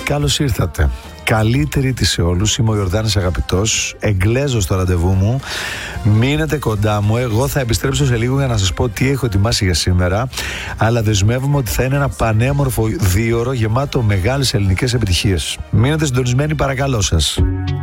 καλώς ήρθατε. Καλή Τρίτη σε όλους. Είμαι ο Ιορδάνης Αγαπητός. Εγγλέζω στο ραντεβού μου. Μείνετε κοντά μου. Εγώ θα επιστρέψω σε λίγο για να σας πω τι έχω ετοιμάσει για σήμερα. Αλλά δεσμεύομαι ότι θα είναι ένα πανέμορφο 2ωρο γεμάτο μεγάλες ελληνικές επιτυχίες. Μείνετε συντονισμένοι, παρακαλώ σας.